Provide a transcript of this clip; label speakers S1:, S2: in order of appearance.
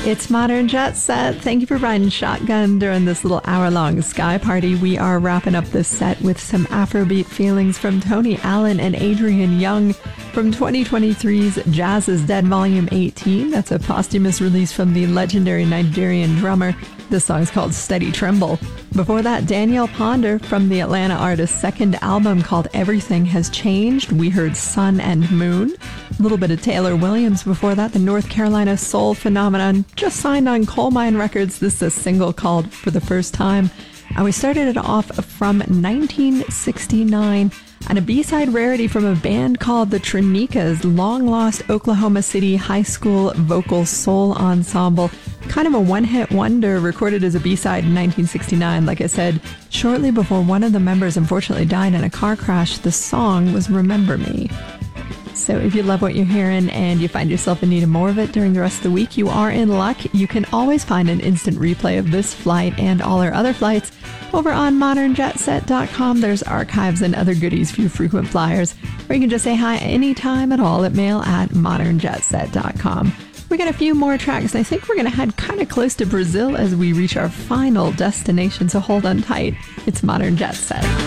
S1: It's Modern Jet Set. Thank you for riding shotgun during this little hour-long Sky Party. We are wrapping up this set with some Afrobeat feelings from Tony Allen and Adrian Young from 2023's Jazz is Dead Volume 18. That's a posthumous release from the legendary Nigerian drummer. This song's called Steady Tremble. Before that, Danielle Ponder from the Atlanta artist's second album called Everything Has Changed. We heard Sun and Moon. A little bit of Taylor Williams before that, the North Carolina soul phenomenon, just signed on Coal Mine Records. This is a single called For the First Time. And we started it off from 1969 and a B-side rarity from a band called the Trinikas, long-lost Oklahoma City high school vocal soul ensemble. Kind of a one-hit wonder, recorded as a B-side in 1969. Like I said, shortly before one of the members unfortunately died in a car crash, the song was Remember Me. So if you love what you're hearing and you find yourself in need of more of it during the rest of the week, you are in luck. You can always find an instant replay of this flight and all our other flights over on modernjetset.com. There's archives and other goodies for you frequent flyers, or you can just say hi anytime at all at mail@modernjetset.com. We got a few more tracks, and I think we're going to head kind of close to Brazil as we reach our final destination, so hold on tight. It's Modern Jet Set.